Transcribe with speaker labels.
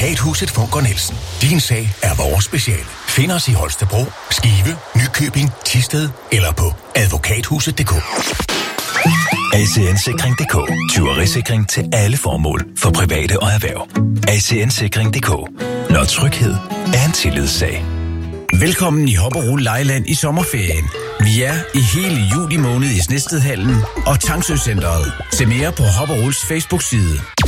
Speaker 1: Advokathuset Funk & Nielsen. Din sag er vores speciale. Find os i Holstebro, Skive, Nykøbing, Thisted eller på advokathuset.dk.
Speaker 2: ACN-sikring.dk. Tyverisikring til alle formål for private og erhverv. ACN-sikring.dk. Når tryghed er en tillidssag.
Speaker 3: Velkommen i Hopperol Lejland i sommerferien. Vi er i hele juli måned i Snedstedhallen og Tangsø Centeret. Se mere på Hopperols Facebook-side.